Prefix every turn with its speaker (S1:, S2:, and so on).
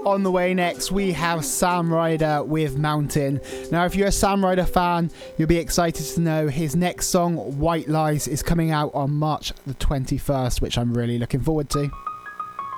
S1: On the way next, we have Sam Ryder with Mountain. Now, if you're a Sam Ryder fan, you'll be excited to know his next song, White Lies, is coming out on March the 21st, which I'm really looking forward to.